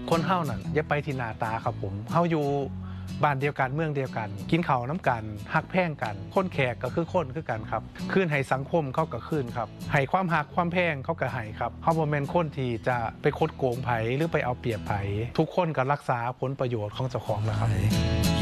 คนเฮานั่นอย่าไปที่หน้าตาครับผมเฮาอยู่บ้านเดียวกันเมืองเดียวกันกินข้าวน้ำกันฮักแพงกันคนแขกก็คือคนคือกันครับคืนให้สังคมเขาก็คืนครับให้ความฮักความแพงเขาก็ให้ครับเฮาบ่แม่นคนที่จะไปคดโกงไผหรือไปเอาเปรียบไผทุกคนก็รักษาผลประโยชน์ของเจ้าของนะครับ